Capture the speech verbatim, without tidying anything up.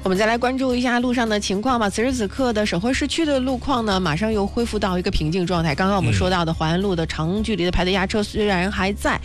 我们再来关注一下路上的情况吧。此时此刻的沈惠市区的路况呢，马上又恢复到一个平静状态。刚刚我们说到的淮安路的长距离的排队压车虽然还在，